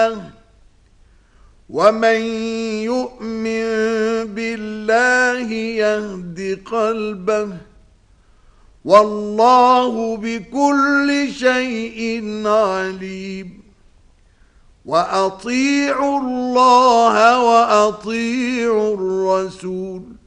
الله ومن يؤمن بالله يهد قلبه والله بكل شيء عليم وأطيعوا الله وأطيعوا الرسول